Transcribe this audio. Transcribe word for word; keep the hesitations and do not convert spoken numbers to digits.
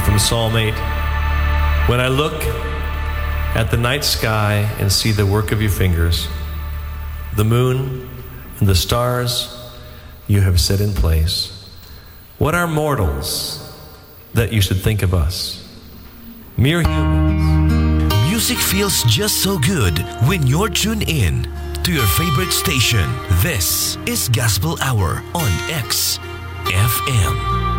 from Psalm eight. When I look at the night sky and see the work of your fingers, the moon and the stars you have set in place, what are mortals that you should think of us? Mere humans. Music feels just so good when you're tuned in to your favorite station. This is Gospel Hour on X F M.